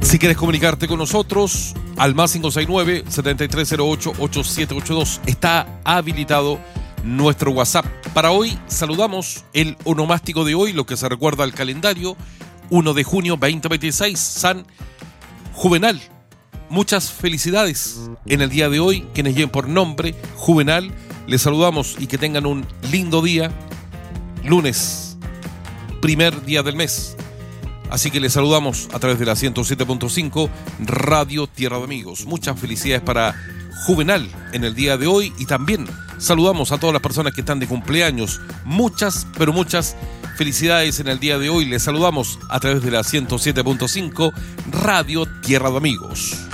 Si quieres comunicarte con nosotros, al más 569-7308-8782, está habilitado nuestro WhatsApp. Para hoy saludamos el onomástico de hoy, lo que se recuerda al calendario, 1 de junio 2026, San Juvenal. Muchas felicidades en el día de hoy, quienes lleven por nombre Juvenal. Les saludamos y que tengan un lindo día, lunes, primer día del mes. Así que les saludamos a través de la 107.5 Radio Tierra de Amigos. Muchas felicidades para Juvenal en el día de hoy y también saludamos a todas las personas que están de cumpleaños. Muchas, pero muchas felicidades en el día de hoy. Les saludamos a través de la 107.5 Radio Tierra de Amigos.